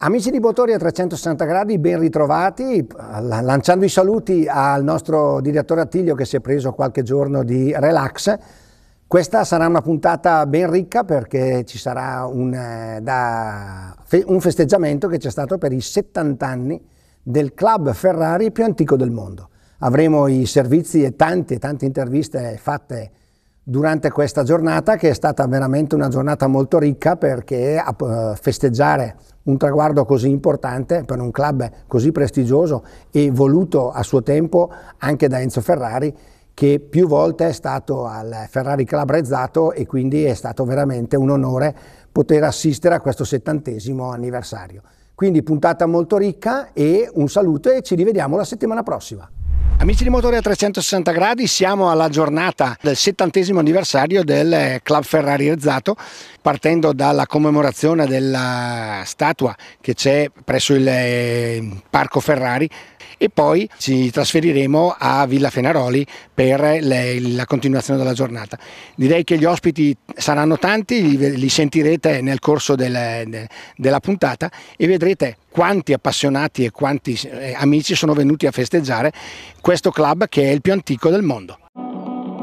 Amici di Motori a 360 gradi, ben ritrovati, lanciando i saluti al nostro direttore Attilio che si è preso qualche giorno di relax. Questa sarà una puntata ben ricca perché ci sarà un festeggiamento che c'è stato per i 70 anni del club Ferrari più antico del mondo. Avremo i servizi e tante interviste fatte durante questa giornata, che è stata veramente una giornata molto ricca, perché a festeggiare un traguardo così importante per un club così prestigioso e voluto a suo tempo anche da Enzo Ferrari, che più volte è stato al Ferrari Club Rezzato, e quindi è stato veramente un onore poter assistere a questo 70° anniversario. Quindi puntata molto ricca, e un saluto e ci rivediamo la settimana prossima. Amici di Motori a 360 gradi, siamo alla giornata del 70° anniversario del Club Ferrari Rezzato, partendo dalla commemorazione della statua che c'è presso il Parco Ferrari, e poi ci trasferiremo a Villa Fenaroli per la continuazione della giornata. Direi che gli ospiti saranno tanti, li sentirete nel corso della puntata, e vedrete quanti appassionati e quanti amici sono venuti a festeggiare questo club che è il più antico del mondo.